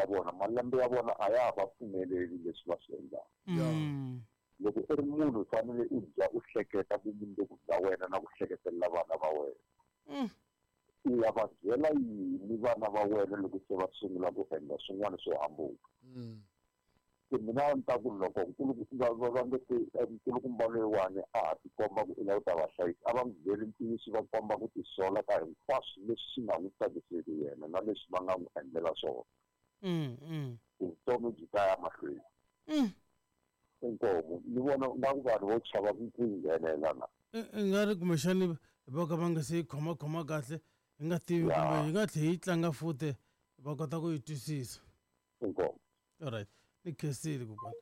ya vona malembe ya vona a ya va pfumeleli leswi va swi endlaka. Loko u ri munhu u fanele u dya u hleketa vumundzuku bya wena na ku hleketelela vana va wena. U ya va byela yini vana va wena loko se va sungula ku endla swin'wana swo hambuka. Mina ni ta ku loko va nge se nkulukumba loyiwani a ha tikomba ku u lava ku ta va hlayisa a va n'wi byeli ntiyiso va komba ku tisola ka hinkwaswo leswi swi nga n'wi tsakiseki yena na leswi va nga n'wi endlela swona. Vutomi byi ta ya mahlweni. Inkomo ni vona na ku vanhu vo chava ku nghenelela na. I nga ri kumbexani va ka va nga se yi khomakhoma kahle hi nga tivi kumbe hi nga tlhe yi tlanga futhi va kota ku yi twisisa. Inkomo. Alright. Ni khensile kokwana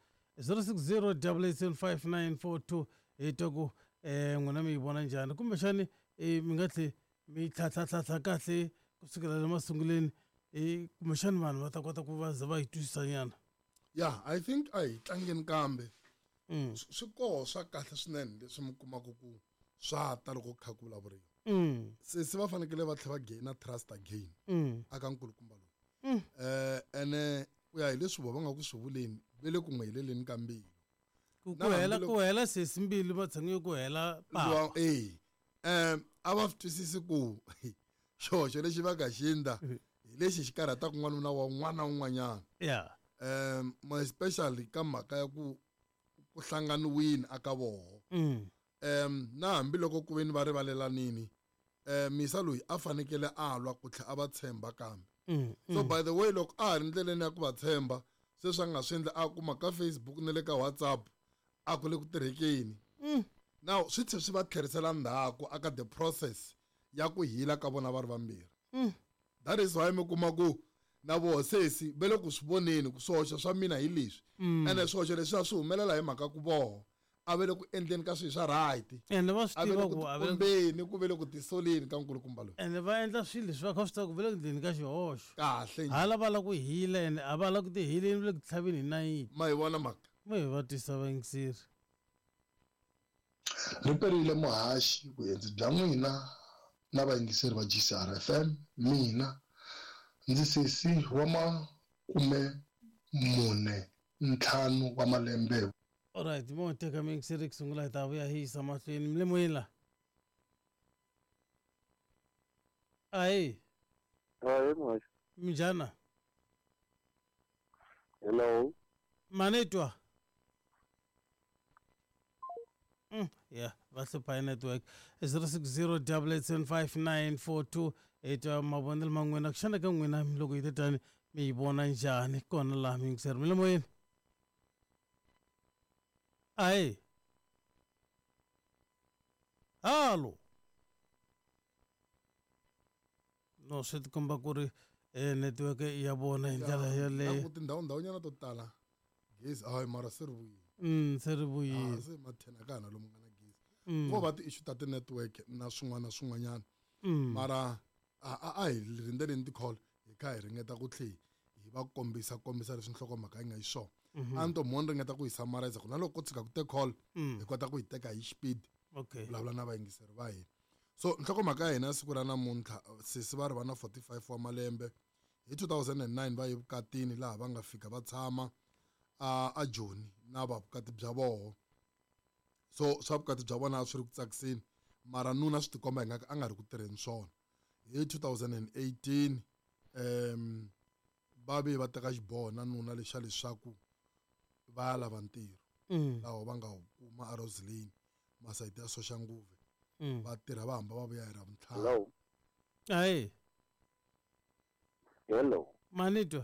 060887594 hi twa ku n'wina mi yi vona njhani kumbexani mi nga tlhe mi yi tlhantlhatlhantlha kahle kusukela emasunguleni kumbexani vanhu va ta kota ku va za va yi twisisa nyana. Yeah, I think a hi tlangeni kambe swi koho swa kahle swinene leswi mi kumaka ku swa ta loko kha ku vulavuriwa. Se va fanekele va tlhela va gaina trust again aka nkulukumba lowu. Ene ku ya hi leswi va nga ku swi vuleni ve le ku n'wi heleleni ka mbilu. Ku hela sesi mbilu va tshenge ku hela papa. A va twisisi ku xoxo lexi va nga xi endla hi lexi xi karhataka n'wanuna wa un'wana na un'wanyana. More especially ka mhaka ya ku hlanganiwini aka voho. Na hambiloko ku veni va rivalelanini misa loyi a fanekele a lwa ku tlhela a va tshemba kambe. So by the way loko a ha ri ndleleni ya ku va tshemba se swa nga swi endla a kuma ka Facebook na le ka WhatsApp a ku le ku tirhekeni. Now swi tlhela swi va tlherisela ndzhaku aka the process ya ku hila ka vona va ri vambirhi. That is why mi kuma ku na vohosesi ve le ku swi voneni ku swihoxo swa mina hi leswi ene swihoxo leswi swi humelela hi mhaka ku voho a ve le ku endleni ka swilo swa right ene va swi tiva ku kumbeni ku ve le ku tisoleni ka nkulukumba loyi ene va endla swilo leswi va kha swi tiva ku ve le ku endleni ka xihoxo kahle hala va la ku hila ene a va la ku ti hileni va le ku tlhaveni hi nayiti ma hi vona mhaka ma hi va twisa vayingiseri. Ri perile muhaxi vuendzi bya n'wina na vayingiseri va GCR FM mina ndzi sesi wa 45 wa malembe. Alright, mo teka miyingiseri ku sungula hi ta vuya hi yisa mahlweni mi le moyeni la. Hayi Mosh. Minjhana? Hello. Manetwa? Yeah, va hlupha hi network 06088759428 mavonelo ma n'wina ku xana ka n'wina loko hi tetani mi yi vona njhani kona laha miyingiseri mi le moyeni. Hayi halo no swi tikomba ku ri network ya vona hi ndlela yaleyo ku tindhawunyana to tala gezi hayi mara se ri vuyile se ri vuyile se mathenakana lomu nga na gezi ko va ti-issue ta ti-network na swin'wana na swin'wanyana mara a hi rindeleni ti-call hi kha hi ringeta ku tlhe hi va kombisa leswi nhlokomhaka yi nga yi swona a ni to mo ni ringeta ku hi summarize ku na loko ku tshika ku te call hi kota ku hi teka hi xipidi vulavula na vayingiseri va hina. So nhlokomhaka ya hina siku ra namuntlha sesi va ri va na 45 wa malembe hi 2009 va ye vukatini laha va nga fika va tshama a Joni na va vukati bya voho. So swa vukati bya vona swi ri ku tsakiseni mara nuna swi tikomba hi nga a nga ri ku tirheni swona. Hi 2018 va ve va teka xiboho na nuna lexa leswaku va lava ntirho laha va nga kuma a Roselane masayiti ya Soshanguve va tirha va hamba va vuya hi Ravuntlhanu. Hello. Hayi Hello. Manetwa?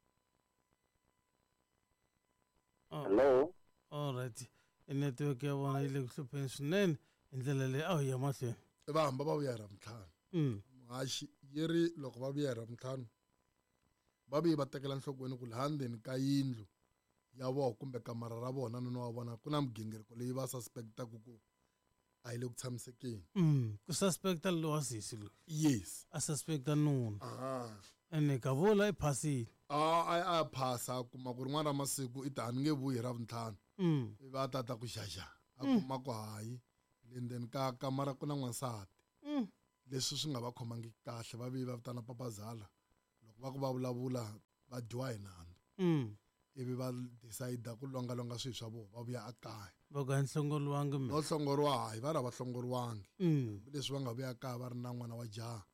Hello. Alright, network ya vona yi le ku hlupheni swinene hi ndlela leyi a hi ya mahlweni va hamba va vuya hi Ravuntlhanu. Muhaxi yi ri loko va vuya hi Ravuntlhanu va vuye va tekela nhlokweni ku laha ndzeni ka yindlu ya vona kumbe kamara ra vona nuna wa vona ku na migingiriko leyi va suspectaku ku a yi le ku tshamisekeni. Ku suspecta lo wa sisi lo. Yes. A suspecta nuna. Ene ka vula i phasile. A phasa kuma ku rin'wana ra masiku i ta ni nge vuyi hi Ravuntlhanu. Va tata ku xaxa a kuma ku hayi le ndzeni ka kamara ku na n'wansati. Leswi swi nga va khomangi kahle va ve va vitana papazala loko va ku va vulavula va dyiwa hi nandzu ivi va decide ku longalonga swilo swa vona va vuya ekaya va nga hlongoriwangi no hlongoriwa hayi va ri a va hlongoriwangi leswi va nga vuya kaya va ri na n'wana wa jaha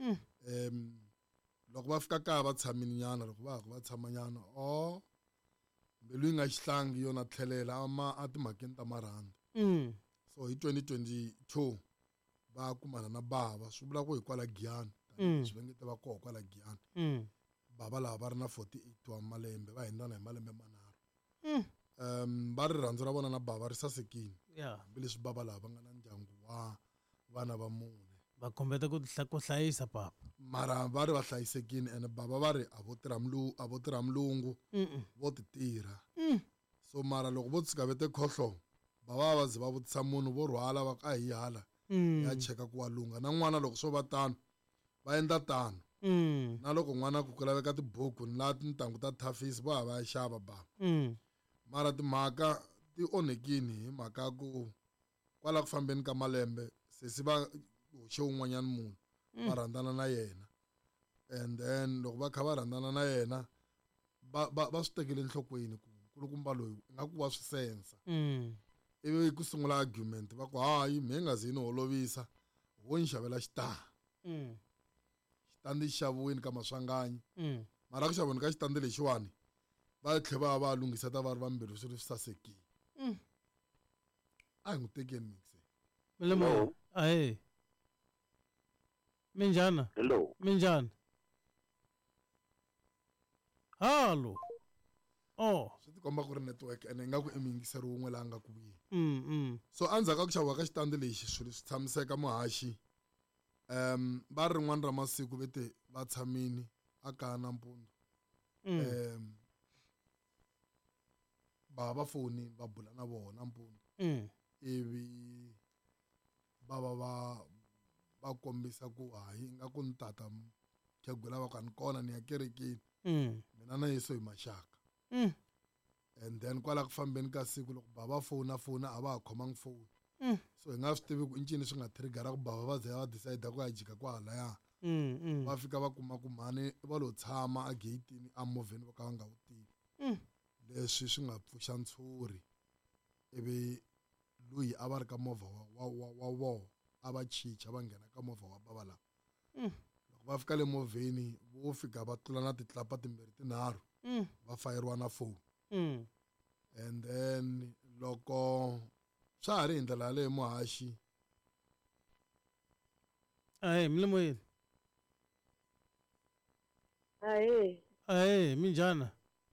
loko va fika kaya va tshamini nyana loko va va tshama nyana mbilu yi nga xihlangi yona tlhelela a timhakeni ta marhandzu so hi 2022 va kumana na bava swi vula ku hi kwala Giyani swi vengete va koho kwala Giyani bava lava va ri na 48 wa malembe va hindzana hi malembe manharhu va ri rirhandzu ra vona na bava ri sasekile hambileswi bava lava va nga na ndyangu wa vana va mune va kombeta ku hlayisa papa mara va ri va hlayisekile ene bava va ri a vo tirha mulungu vo ti tirha so mara loko vo tshuka vete khohlo bava va ze va vutisa munhu vo rhwala va ka hi hala ya cheka ku wa lunga na n'wana loko swo va tano va endla tano na loko n'wana ku laveka tibuku ni laha tintangu ta thafisi va ya xava bava mara timhaka ti onhekini hi mhaka ya ku kwala ku fambeni ka malembe se va hoxe un'wanyana munhu va rhandzana na yena and then loko va kha va rhandzana na yena va swi tekele enhlokweni ku nkulukumba loyi nga ku wa swi sensa ivi ku sungula argument va ku hayi mi nga zi ni holovisa wo ni xavela xitandi xaviwini ka Maswanganyi mara ku xaviwini ka xitandi lexiwani va tlhela va lunghiseta va ri vambirhi swi ri swi sasekile a hi n'wi tekeni mixi hello ahe minjhana hello minjhani hallo swi tikomba ku ri network ene ingaku i muyingiseri wun'we laha nga ku vuyeni so endzhaku ka ku xaviwa ka xitandi lexi swilo swi tshamiseka muhaxi va ri rin'wana ra masiku vete va tshamini a kaya nampundzu va foni va bula na vona nampundzu ivi va kombisa ku hayi ingaku ni tata khegula va ku a ni kona ni ya kerekeni mina na Yesu hi maxaka and then kwala ku fambeni ka siku loko bava fona a va ha khomangi foni so hi nga swi tivi ku i ncini swi nga trigger ku bava va ze va decide ku ya jika kwahalaya va fika va kuma ku mhani va lo tshama a gate-ini a movheni vo ka va nga wu tivi leswi swi nga pfuxa ntshuri ivi loyi a va ri ka movha wa voho a va chicha va nghena ka movha wa bava lava loko va fika le movheni vo fika va tlula na titlapa timbirhi tinharhu va fayeriwa na foni and then loko swa ha ri hi ndlela yaleyo muhaxi ahe mi le moyeni ahe minjhana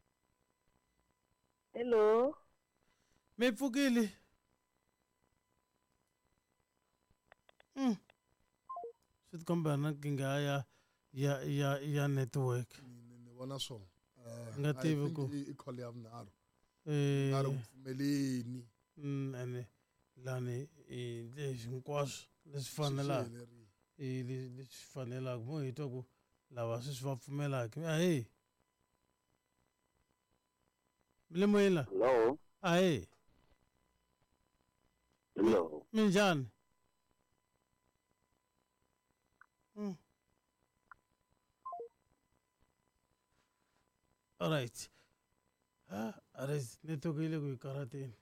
hello mi pfukile swi tikomba na nkingha ya network ni vona swona nga tivi ku i call ya vunharhu nga ri ku pfumeleni ene lani leswi hinkwaswo leswi fanelaka leswi fanelaka mo hi twa ku lava swi va pfumelaka ahe mi le moyeni la hello ahe hello minjhani all right ares network yi le ku yi karateni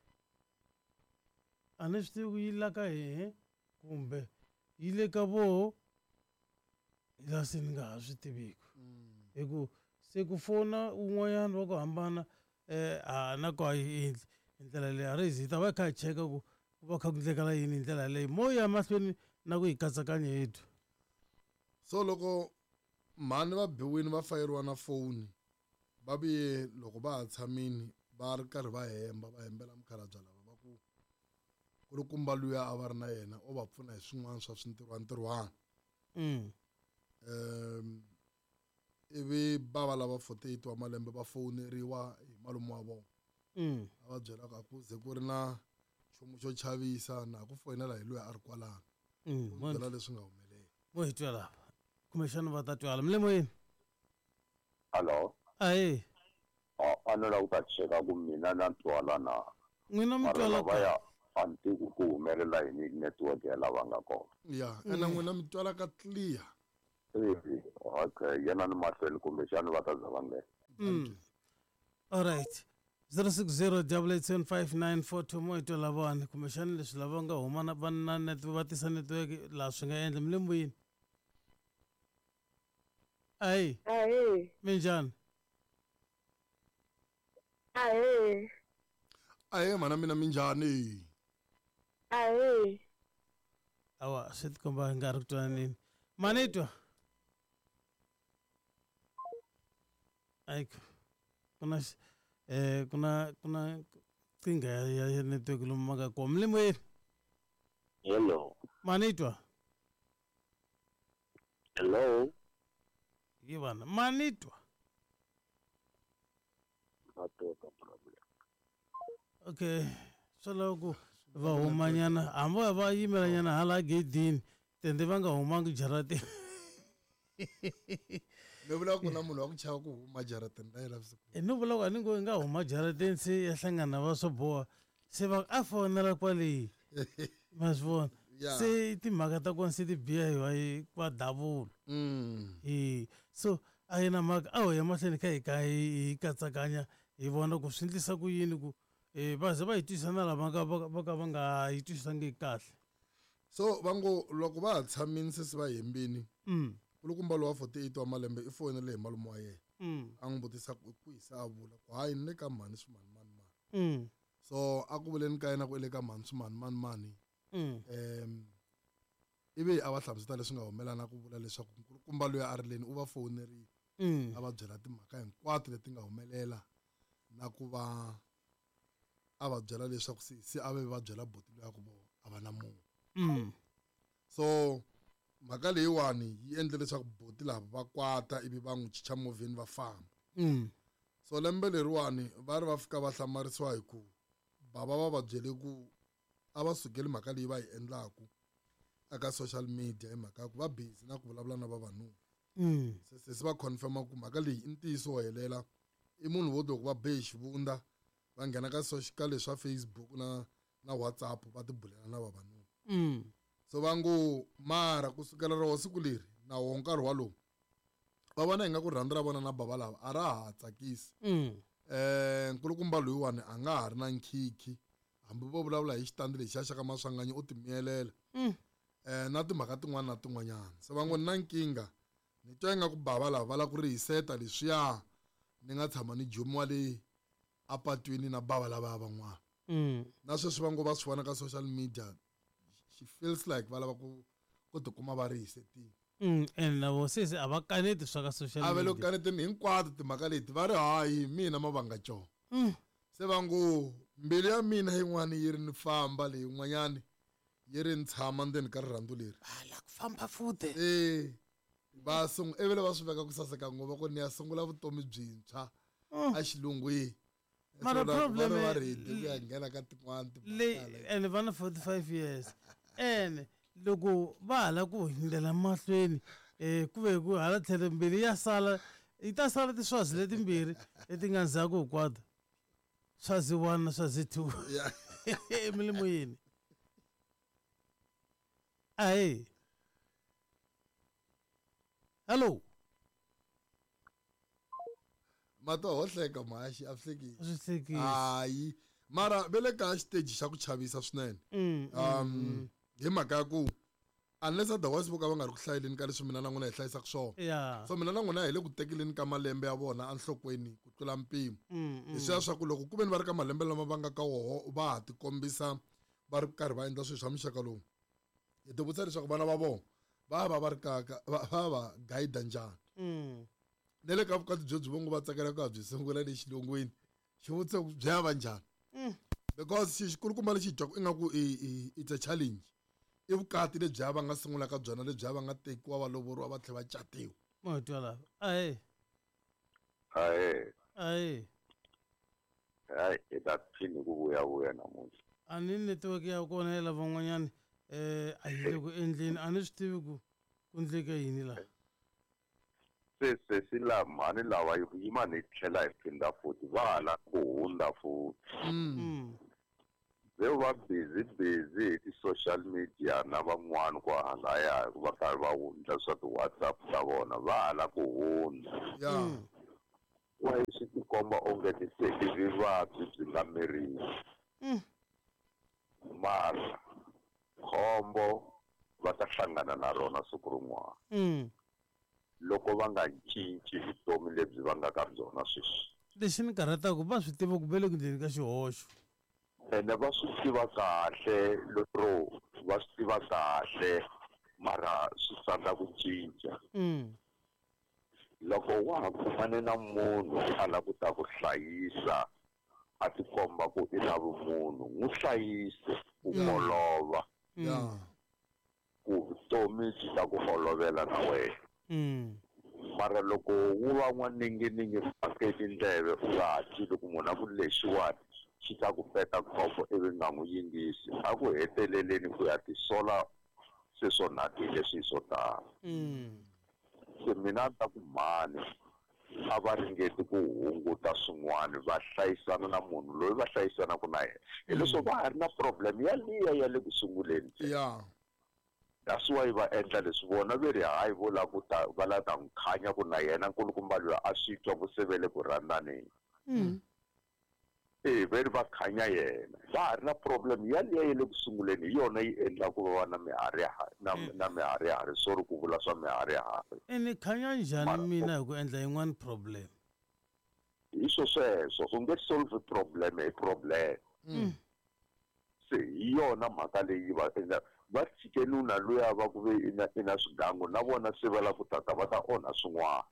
a ni swi tivi ku yi la ka hehe kumbe yi le ka voho hi laha se ni nga ha swi tiviki hi ku se ku fona un'wanyana wa ku hambana na ku hi ndlela leyi ares hi ta va hi kha hi cheka ku va kha ku endlekala yini hi ndlela leyi mo ya mahlweni na ku hi katsakanya yetu so loko mhani va biwini va fayeriwa na foni va vuye loko va ha tshamini va ri karhi va hembela mukhalabye lava va ku kulukumba luya a va ri na yena o va pfuna hi swin'wana swa swintirhwantirhwana ivi bava lava 48 wa malembe va fowuneriwa hi malume wa vona a va byela ku a ku ze ku ri na nchumu xo chavisa na ku foyinela hi luya a ri kwalano byela leswi nga humelela mo hi twa lava kumbexana va ta twala mi le moyeni hello ahe a ni lava ku ta cheka ku mina na twala na n'wina mi twala lavaya a ni tivi ku humelela yini network ya lava nga kona ya ena n'wina mi twala ka clear okay yena ni mahlweni kumbexani va ta za va nghena All right. 060887594 mo ito lavana kumbexani leswi lava nga huma na vana na va tisa netiweke laha swi nga endla milembo yini ayi minjhani ahe mana mina minjhani awa swi tikomba hi nga ri ku twananini mani twa ayikho kuna qinga ya network lomu maka kwa mlimo yini hello manitwa hello yivana manitwa okay so loko va humanyana hambo va yimelanyana hala gedini tende va nga humangi jarate no vula ku na munhu wa ku chava ku huma jarateni ra yena vusiku no vula ku a ni ngo nga huma jarateni se ya hlangana va swo boha se va a fonela kwale ma swi vona se timhaka ta kona se ti biha hi va davulo so a hi na mhaka a ho ya mahlweni kha hi katsakanya hi vona ku swi endlisa ku yini ku va ze va hi twisisa na lava va ka va nga hi twisisangi kahle so va ngo loko va ha tshamini se va hembini kulukumba lowa 48 wa malembe i fonele hi malume wa yena a n'wi vutisa ku hisa a vula ku hayi ni le ka mhani swimanimani so a ku vuleni ka yena ku i le ka mhani swimanimani ivi a va hlamuseta leswi nga humelana ku vula leswaku nkulukumba loyi a ri leni u va fonerile a va byela timhaka hinkwato leti nga humelela na ku va a va byela leswaku se a va byela boti loyi a ku a va na munhu so mhaka leyiwani yi endle leswaku boti lava va kwata ivi va n'wi chicha movheni va famba so lembe leriwani va ri va fika va hlamarisiwa hi ku bava va va byele ku a va sukeli mhaka leyi va yi endlaku aka social media hi mhaka ku va busy na ku vulavula na vavanuna se va confirma ku mhaka leyi i ntiyiso wo helela i munhu vo loko va bihe xivundza va nghena ka leswa Facebook na WhatsApp va ti bulela na vavanuna so va ngo mara kusukela ro siku leri na wo nkarhi walowu va vona hi nga ku rhandza ra vona na bava lava a ra ha tsakisi nkulukumba loyiwani a nga ha ri na nkhikhi hambi vo vulavula hi xitandi lexi xa xaka maswanganyi u timiyelela na timhaka tin'wana na tin'wanyana se va ngo na nkingha ni twa ingaku bava lava va la ku rihiseta leswiya ni nga tshama ni jomiwa le apatwini na bava lava van'wana na sweswi va ngo va swi vona ka social media she feels like va lava ku tikuma va rihisetile and navo sesi a va kaneti swa ka social media a va lo kaneteni hinkwato timhaka leti va ri hayi mina ma vanga coho se va ngo mbilu ya mina yin'wana yi ri ni famba leyin'wanyani yi ri ni tshama ndzeni ka rirhandzu leri la ku famba futhi evele va swi veka ku saseka ngopfu ku ni ya sungula vutomi byintshwa a xilungwini mara problem va redi ku ya nghena ka tin'wana and va na 45 years and loko va hala ku hindlela mahlweni ku ve ku hala tlhelo mbili ya sala yi ta sala tiswazi letimbirhi leti nga ndzhaku hinkwato swazi 1 na swazi 2 emilimo yini ahe hello mato hohleka mahaxi a swi hlekisi hayi mara ve le ka xiteji xa ku chavisa swinene hi mhaka ya ku unless otherwise vo ka va nga ri ku hlayeleni ka leswi mina na n'wina hi hlayisaka swona so mina na n'wina hi le ku tekeleni ka malembe ya vona enhlokweni ku tlula mpimo leswiya swa ku loko ku ve ni va ri ka malembe lama va nga ka woho va ha tikombisa va ri karhi va endla swilo swa muxaka lowu hi ti vutisa leswaku vana va vona va ri va va guide njhani ne le ka vukati byo byi vongo va tsakela ku byi sungula le xilungwini xivutiso byi ya va njhani because xikulukumba lexi dyaku ingaku it's a challenge i vukati lebyi ya va nga sungula ka byona lebyi ya va nga tekiwa va lovoriwa va tlhela va catiwa ma twa lava ahe hayi i ta phini ku vuyavuya namuntlha a ni netiweke ya kona ya lavan'wanyani a yi le ku endleni a ni swi tivi ku endleka yini laha se la mhani lava yima ni tlhela hi phinda futhi va hala ku hundza futhi ve va busy hi ti-social media na van'wani ku halaya va karhi va hundza swa ti-WhatsApp ta vona va hala ku hundza wa swi tikomba onge se i vuvabyi byi nga mirini mara khombo va ta hlangana na rona siku rin'wana loko va nga cinci vutomi lebyi va nga ka byona sweswi. Lexi ni karhataka va swi tiva ku ve le ku endleni ka xihoxo ene va swi tiva kahle lero va swi tiva kahle mara swi tsandza ku cinca. Loko wa ha kumane na munhu a lava ku ta ku hlayisa a tikomba ku i na vumunhu n'wi hlayise ku olova ku vutomi byi ta ku olovela na wena. Mara loko wu va n'waninginingi pake tindleve u nga ha tivi ku munhu a ku lexiwani xi ta ku peta khombo ivi nga n'wi yingisi a ku heteleleni ku ya tisola se swo nakile swi swo tala. Se mina ta ku mhani a va ringeti ku hunguta swin'wana va hlayisana na munhu loyi va hlayisanaku na yena hileswo va ha ri na problem yaliya ya le ku sunguleni. That's why va endla leswi vona ve ri hayi vo la ku ta va la ta n'wi khanya ku na yena nkulukumba loyi a swi twa ku se ve le ku rhandzaneni. Ve ri va khanya yena va ha ri na problem yaliya ya le ku sunguleni hi yona yi endla ku va na miharihari sorry ku vula swa miharihari. Ni khanya njhani mina hi ku endla yin'wana problem? Hi sweswo u nge solve problem hi problem. Se hi yona mhaka leyi va endla va tshike nuna luya va ku ve i na swigangu na vona se va la ku tata va ta onha swin'wana.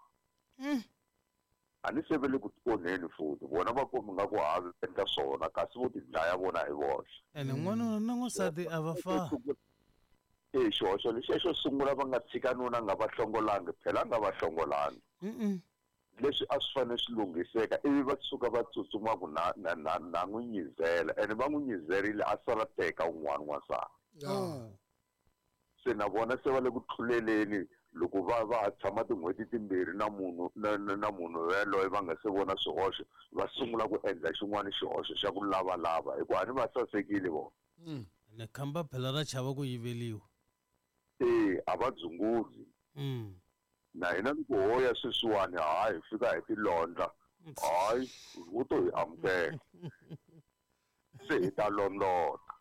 A ni se ve le ku onheni futhi vona va komi nga ku ha endla swona kasi vo ti dlaya vona hi voxe. Ene n'wanuna na n'wansati a va fani. Xihoxo lexi xo sungula va nga tshika nuna nga va hlongolangi phela nga va hlongolangi. Leswi a swi fanele swi lunghiseka ivi va suka va tsutsuma ku na n'wi nyizela ene va n'wi nyizerile a sala teka un'wana n'wansati. Se na vona se va le ku tluleleni loko va ha tshama tin'hweti timbirhi na munhu yeloye va nga se vona swihoxo va sungula ku endla xin'wana xihoxo xa ku lavalava hikuva a ni va sasekile vona. Ene khamba phela ra chava ku yiveliwa. A va dzunguzi. Na hina ni ku hoya sweswiwani hayi fika hi tilondla hayi vo to hi amukela se hi ta londota.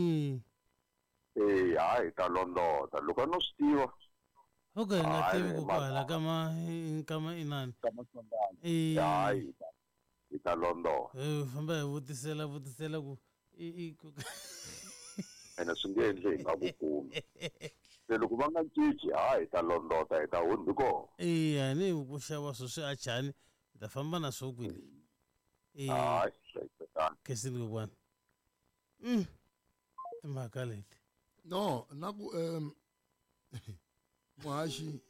Hayi hi ta londota loko no swi tiva. Okay, nga tivi ku kwala kama inani. Hayi hi ta londota. Famba hi vutisela ku ene swi nge endli hi nga vukulu. Se loko va nga cinci hayi hi ta londota hi ta hundzi kona. Eya ni ku xava swo swi achani hi ta famba na swo kwini. Hayi hlayisekani. Kesini kokwana. Timhaka leti. No na ku muhaxi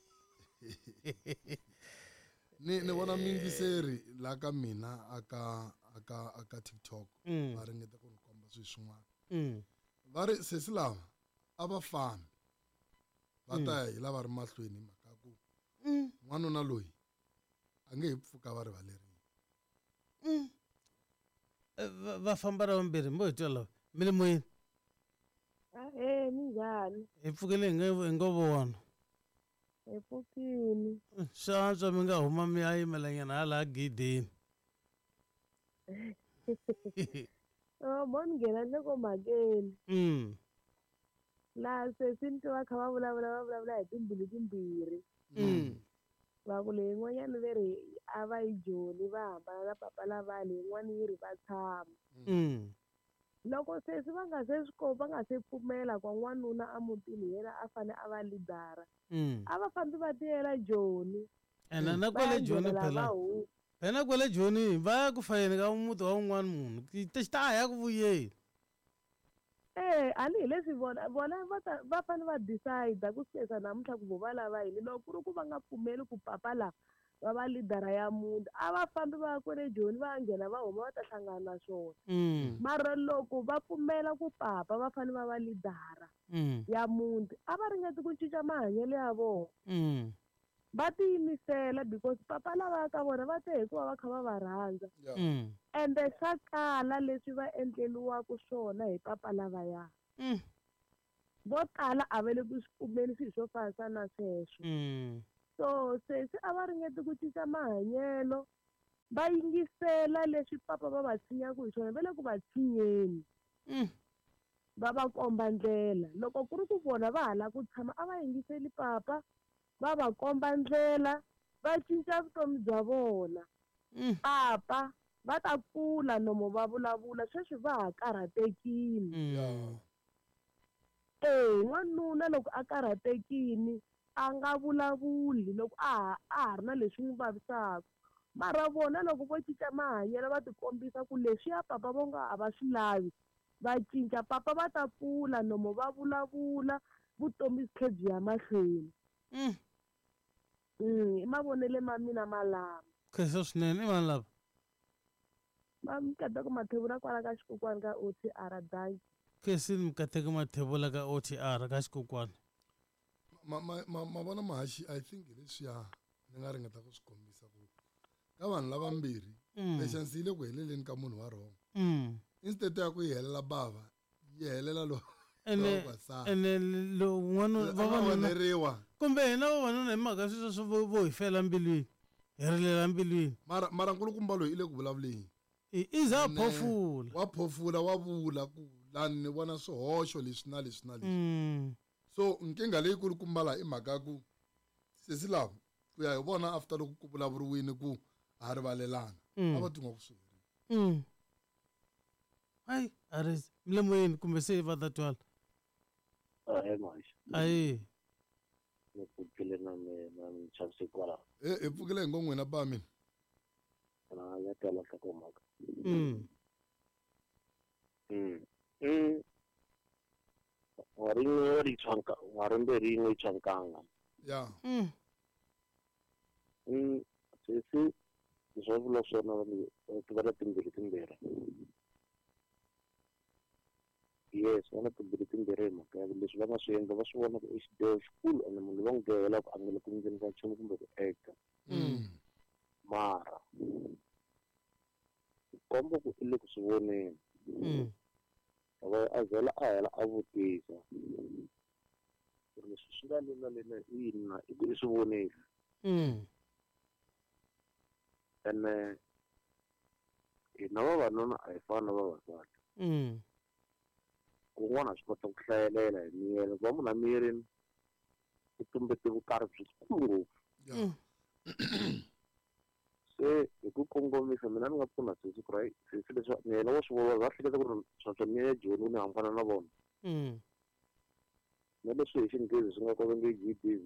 ni vona mingiseri la ka mina aka TikTok va ringeta ku ni komba swilo swin'wana va ri sesi lava a va fambi va ta hi lava ri mahlweni hi mhaka ku n'wanuna loyi a nge he pfuka va rivalerile. Va famba ra vambirhi mbo hi twa lava mi le moyeni. Minjhani? Hi pfukele hi ngo vona. Hi pfukini. Swa antswa mi nga huma mi ya yimelanyana hala gideni. Mo ni nghena loko mhakeni. Laha sweswi ni twa va kha va vulavula hi timbilu timbirhi. Va ku leyi yin'wanyana ve ri a va yi joni va hambana na papa lava leyi yin'wana yi ri va tshama. Loko sweswi va nga se va nga se pfumela kwa n'wanuna a mutini yena a fane a va lidara. A va fambi va tiyela joni. Ene na kwale joni phela kwale joni va ya ku fayeni ka muti wa un'wana munhu xi ta ya ku vuyeni. A ni hi leswi vona va fane va decide ku sukesa namuntlha ku vo va lava yini loko ku ri ku va nga pfumeli ku papa la va va lidara ya muti a va fambi va ya kwale joni va ya nghena va huma va ta hlangana na swona. Mara loko va pfumela ku papa va fane va va lidara ya muti a va ringeti ku cinca mahanyelo ya vona. Va tiyimisela because papa lava ka vona va te hikuva va kha va va rhandza. Ende swa kala leswi va endleliwaka swona hi papa lavaya. Vo tala a va le ku swi pfumeli swilo swo fanisa na sweswo. So sweswi a va ringeti ku cinca mahanyelo va yingisela leswi papa va va tshinyaka hi swona va le ku va tshinyeni va va komba ndlela loko ku ri ku vona va hala ku tshama a va yingiseli papa va va komba ndlela va cinca vutomi bya vona papa va ta kula nomo va vulavula sweswi va ha karhatekile n'wanuna loko a karhatekile a nga vulavuli loko a ha ri na leswi n'wi vavisaka mara vona loko vo cinca mahanyelo va tikombisa ku leswiya papa vo nga a va swi lavi va cinca papa va ta kula nomo va vulavula vutomi byi tlhe byi ya mahlweni i mavonele ma mina malama khensa swinene i mani lava mikateko mathevula kwala ka xikokwani ka OTR danki khensini mikateko mathevula ka OTR ka xikokwani ma vona mahaxi I think leswiya ni nga ringeta ku swi kombisa ku ka vanhu lavambirhi patience yi le ku heleleni ka munhu wa rhongo instead ya ku yi helela bava yi helela ene vaneriwa kumbe hina vavanuna hi mhaka sweswo swo vo hi fela mbilwini hi rilela mbilwini mara nkulukumba loyi i le ku vulavuleni iza phofula wa phofula wa vula ku lani ni vona swihoxo leswi na leswi na leswi so nkingha leyi kulukumba laha i mhaka ku sesi lava ku ya hi vona after loko ku vulavuriwini ku a rivalelana a va tunga ku swi hayi a ri mi le moyeni kumbe se va ta twala ayi ni pfukile na ni chavise kwala hi pfukile hi ngo n'wina ba mina na ya tela ka komaka warimbe rin'we chankanga ya sesi swo vula swona ti va na timbirhi yes va na timbirhi hi mhaka ya leswi va nga swi endla va swi vona ku i xidyoho xikulu ene munhu va n'wi dyohela ku a nga le ku ndzeni ka nchumu kumbe ku eka mara komba ku i le ku swi voneni a vhela a hela a vutisa ku leswi swi nga lena i yini na i ku i swi voneni ene hina vavanuna a hi fani na vavasati kun'wana swi kota ku hlayelela hi miyelo va munhu a miyerini u tumbete vukarhi byikulu ngopfu se hi ku kongomisa mina ni nga pfuna sesi ku ri sesi leswi ni yena wo swi vona va hleketa ku ri swa miya joni ni hambana na vona na leswi hi xinghezi swi nga kota nge GBV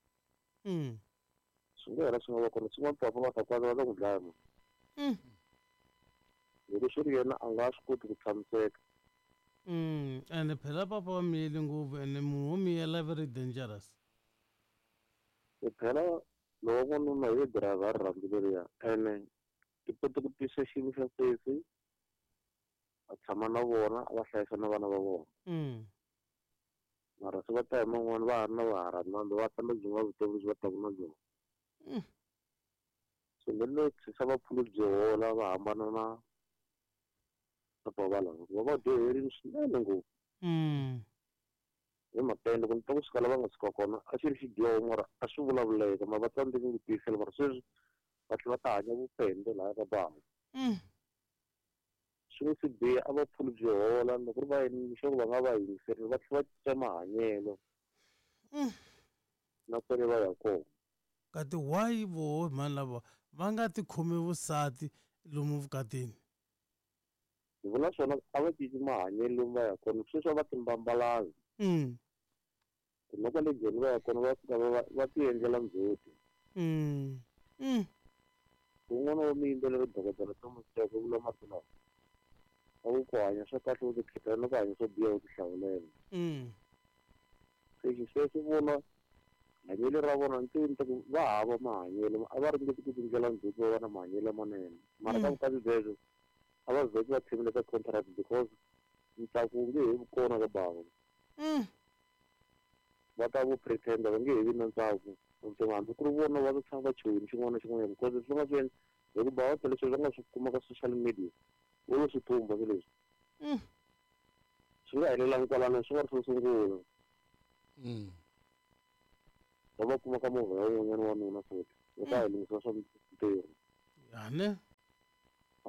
swi nga hela swi nga va kona swin'wana papa va ta kwata va ta ku dlaya munhu loko swi ri yena a nga swi koti ku tshamiseka ene phela papa wa miyeli ngopfu ene munhu wo miyela very dangerous phela loko n'wanuna hi driver a ri rhandzu leriya ene i koti ku tisa xilo xa sesi a tshama na vona a va hlayisa na vana va vona mara se va ta hi man'wani va ha ri na vaharanando va ta na byin'wana vutomi lebyi va taku na byona so ni le tshisa vaphulu byi hola va hambana na papa valava va va dyoherile swinene ngopfu hi mhaka loko ni ta ku suka lava nga suka kona a xi ri xidyoho mara a swi vulavuleka ma va tsandzeki ku tiyisela mara sweswi va tlhela va ta hanya vupende lahaya ka bava swi nge swi biha a va phulu byi hola loko ri va xoko va nga va yingiserile va tlhela va cinca mahanyelo na kwale va ya kona kati why voho mani lava va nga ti khomi vusati lomu vukatini ni vula swona a va cinci mahanyelo lomu va ya kona sweswi va timbambalangi loko le joni va ya kona va fika va ti endlela ndzhuti un'wana wa miyimbeleri dokodela Thomas Chauke u vula mati lawa a ku hanya swa kahle u ti khethela na ku hanya swo biha u ti hlawulela se sweswi vona hanyelo ra vona ntivi ta ku va hava mahanyelo a va ringeti ku tindlela ndzhuti va va na mahanyelo lamanene mara ka vukati byebyo a va vheti va tshemile ka contract because ntsako wu nge he vi kona ka bava va ta vo pretenda va nge he vi na ntsako vutomi hambi ku ri vona va tshama va chuhini xin'wana na xin'wanyana because swi nga swi endla hi ku bava leswi va nga swi kuma ka social media vo lo swi thumba swi leswi swi nga helelangi kwalano swi nga ri swo sungula va va kuma ka movha ya wun'wanyana wanuna futhi va ta helingisa swa mintirho yane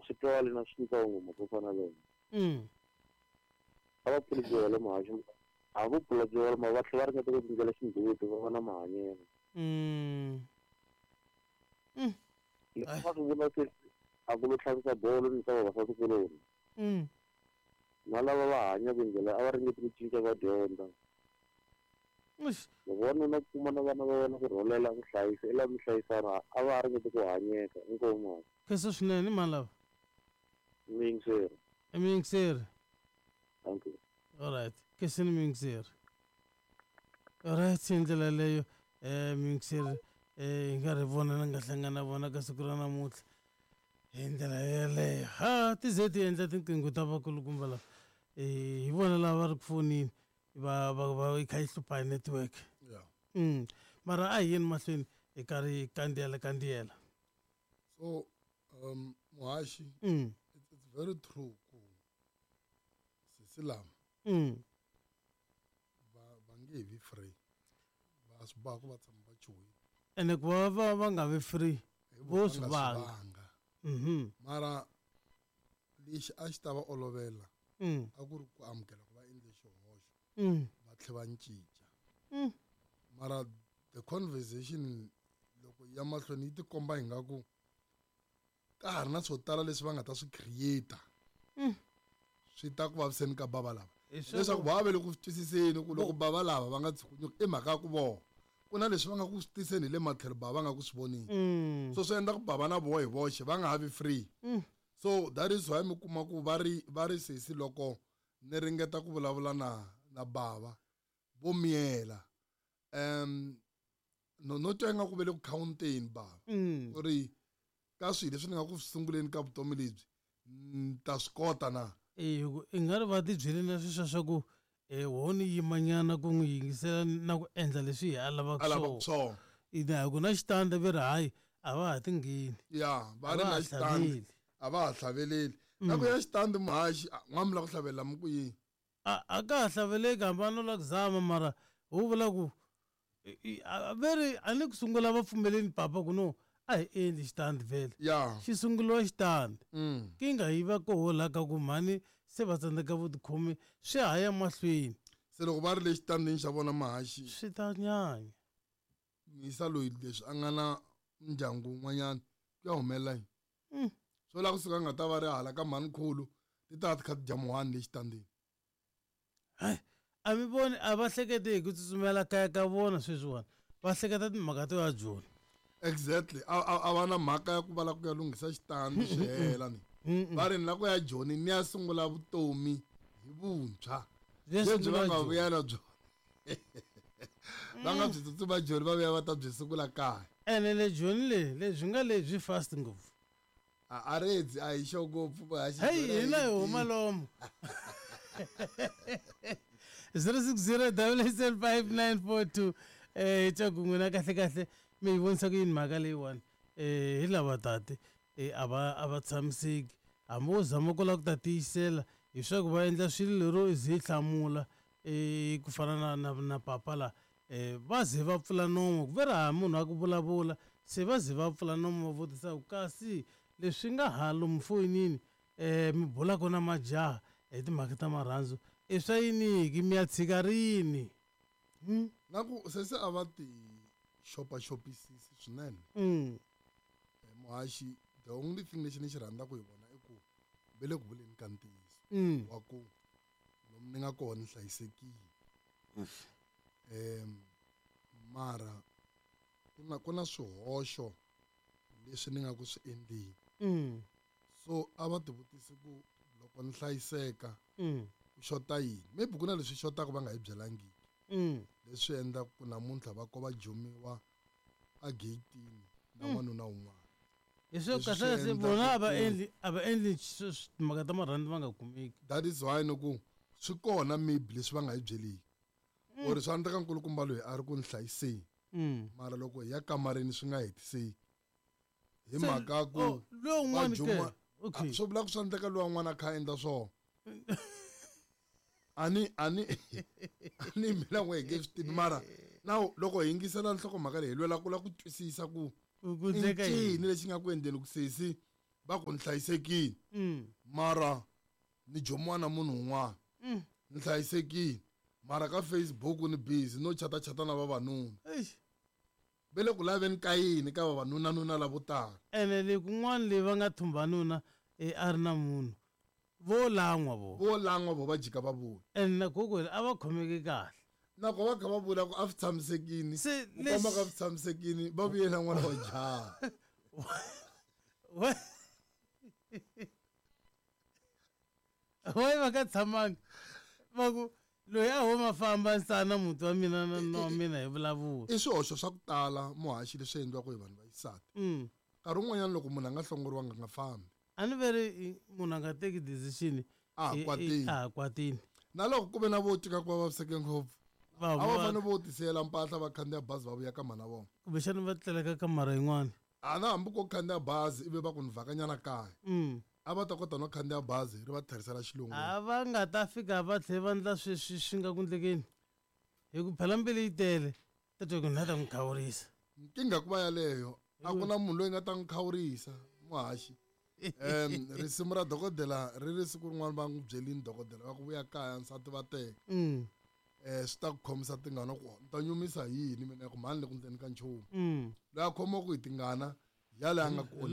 swi twali na switsongo mhaka fana leyo a va pfulisiwa le mahaxo a vo pfulisiwa ma va tlhela va ringeta ku tindlela xindzhuti va va na mahanyelo leswi va swi vula se a ku lo tlhavisa bolo ni ta vavasatikuloni na lava va hanyaka ndlela a va ringeti ku cinca va dyondza loko wanuna ku kuma na vana va wena ku rholela ku hlayisa i lava mi hlayisana a va ringeti ku hanyeka inkomo khensa swinene i mani lava mingiseri mingiseri thank you alright khensani mingiseri alright hi ndlela leyo mingiseri hi nga ri vona na nga hlangana na vona ka siku ra namuntlha hi ndlela yeleyo ha ti ze ti endla tinqingho ta vakulukumba lava hi vona lava va ri ku fonini va yi kha yi hlupha hi network mara a hi yeni mahlweni hi karhi kandziyela so muhaxi it's very true ku sisi lama va nge vi free va swi boha ku va tshama va chuhile ene ku va nga vi free vo swi vanga mara lexi a xi ta va olovela a ku ri ku amukela ku va endle xihoxo va tlhela va cinca mara the conversation loko ya mahlweni yi tikomba hi nga ku ka ha ri na swo tala leswi va nga ta swi create swi ta ku vaviseni ka bava lava leswaku va ve le ku twisiseni ku loko bava lava va nga tshukunyuki i mhaka ya ku vona ku na leswi va nga ku swi tiseni hi le matlhelo bava va nga ku swi vonini so swi endla ku bava na voho hi voxe va nga ha vi free so that is why mi kuma ku va ri sesi loko ni ringeta ku vulavula na bava vo miyela no twa nga ku ve le ku counteni bava ku ri ka swilo leswi ni nga ku sunguleni ka vutomi lebyi ta swi kota na i nga ri va tibyele na sweswo swa ku wo ni yimanyana ku n'wi yingisela na ku endla leswi hi a lavaka swona ku na xitanda ve ri hayi a va ha tingheni ya va ri na xitandi a va ha hlaveleli na ku ya xitandi muhaxi n'wa mi la ku hlavelela mi ku yini a ka ha hlaveleki hambana no la ku zama mara wu vula ku ve ri a ni ku sungula va pfumeleni papa ku no a hi endli xitandi vhele xi sunguliwa xitandi ki nga yi va koho la ka ku mhani se va tsandzeka vutikhomi swi haya mahlweni se loko va ri le xitandini xa vona mahaxi swi ta nyanya misa loyi leswi a nga na ndyangu wun'wanyana ku ya humelela yini swo la kusuka nga ta va ri hala ka mhanikhulu ti ta ti kha ti dya muhani le xitandini a mi voni a va hlekete hi ku tsutsumela kaya ka vona sweswiwani va hleketa timhaka to ya joni exactly a va na mhaka ya ku va la ku ya lunghisa xitandi swi hela ni va ri ni la ku ya joni ni ya sungula vutomi hi vuntshwa lebyi va nga vuyela byona va nga byi tsutsuma joni va vuya va ta byi sungula kaya ene le joni lebyi nga lebyi fast ngopfu a redzi a hi xo ngopfu heyi hina hi huma lomo 060 hi twa ku n'wina kahlekahle mi hi vonisa ku yini mhaka leyiwani hi lava tate a va tshamiseki hambi wo zama ku lava ku ta tiyisela hi swa ku va endla swilo lero ze hi hlamula ku fana na papa la va ze va pfula nomo ku ve ri ha munhu wa ku vulavula se va ze va pfula nomo va vutisa ku kasi leswi nga ha lomu foyinini mi bulaka na majaha hi timhaka ta marhandzu i swa yiniki mi ya tshika rini na ku sese a va ti xopaxopisisi swinene muhaxi the only thing lexi ni xi rhandzaka hi vona i ku ve le ku vuleni ka ntiyiso wa ku lomu ni nga kona ni hlayisekile mara ku na swihoxo leswi ni nga ku swi endleni so a va ti vutisi ku loko ni hlayiseka ku xota yini maybe ku na leswi xotaka va nga hi byelangiki leswi endla ku namuntlha va kova jomiwa a gate-ini na n'wanuna wun'wana hi swo kahle vona a va endli timhaka ta marhandzu va nga kumeki that is why ni ku swi kona maybe leswi va nga hi byeliki or swi endleka nkulukumba loyi a ri ku ni hlayiseni mara loko hi ya kamareni swi nga hetiseki hi mhaka ku swo vula ku swi endleka lowa n'wana a kha a endla swona ani mina n'we hi nge swi tivi mara na loko hi yingisela nhlokomhaka leyi hi lwela ku la ku twisisa ku i ncini lexi nga ku endleni ku sesi va ku ni hlayisekile mara ni jomiwa na munhu un'wana ni hlayisekile mara ka Facebook ni busy no chata na vavanuna ve le ku laveni ka yini ka vavanuna lavo tala ene le kun'wana leyi va nga thumbanuna a ri na munhu vo langwa vo va jika va vula ene na gogo a va khomeke kahle nako va kha va vula ku a swi tshamisekini ku komba ka swi tshamisekini va vuyela n'wana wa jaha why va ka tshamanga va ku loyi a huma famba nsana muti wa mina na wa mina hi vulavula i swihoxo swa ku tala muhaxi leswi endliwaka hi vanhu va xisati nkarhi wun'wanyana loko munhu a nga hlongoriwanga nga fambi a ni veri munhu a nga teki decision a kwatini na loko ku ve na vo tika ku va vaviseke ngopfu a va fanele vo tisiyela mpahla va khandziya bazi va vuya ka mhana vona kumbexani va tleleka kamara yin'wana a na hambi ko khandziya bazi ivi va ku ni vhakanyana kaya a va ta kota no khandziya bazi ri va tlherisela xilungu a va nga ta fika va tlhela va endla sweswi swi nga ku endlekeni hi ku phela mbilu yi tele ta twa ku ni ta n'wi khawurisa nkingha ku va yaleyo a ku na munhu loyi nga ta n'wi khawurisa muhaxi risimu ra dokodela ri ri siku rin'wana va n'wi byelini dokodela va ku vuya kaya nsati va teka swi ta ku khomisa tingana ku ni ta nyumisa hi yini mina ku mhani le ku ndzeni ka nchumu loyi a khomiwaku hi tingana yale a nga ku